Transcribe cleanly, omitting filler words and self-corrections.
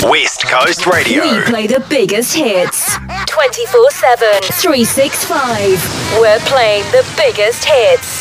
West Coast Radio. We play the biggest hits 24/7, 365. We're playing the biggest hits.